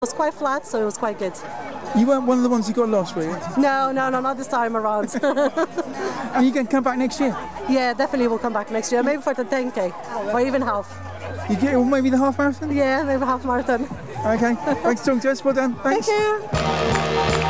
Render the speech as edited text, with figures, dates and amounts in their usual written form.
was quite flat, so it was quite good. You weren't one of the ones who got lost, were you? No, not this time around. And you can come back next year? Yeah, definitely we'll come back next year, maybe for the 10K, or even half. You get, or maybe the half marathon? Yeah, maybe half marathon. Okay, thanks for talking to us. Well done. Thanks. Thank you.